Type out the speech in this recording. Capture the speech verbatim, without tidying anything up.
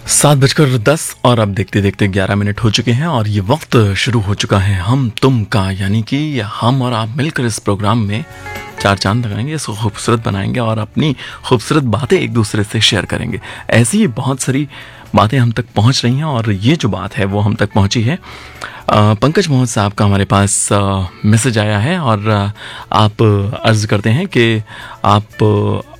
सात बजकर दस और अब देखते देखते ग्यारह मिनट हो चुके हैं और ये वक्त शुरू हो चुका है हम तुम का, यानी कि हम और आप मिलकर इस प्रोग्राम में चार चांद लगाएंगे, इसको खूबसूरत बनाएंगे और अपनी खूबसूरत बातें एक दूसरे से शेयर करेंगे। ऐसी ही बहुत सारी बातें हम तक पहुंच रही हैं और ये जो बात है वो हम तक पहुंची है। अ, पंकज मोहन साहब का हमारे पास मैसेज आया है और अ, आप अर्ज़ करते हैं कि आप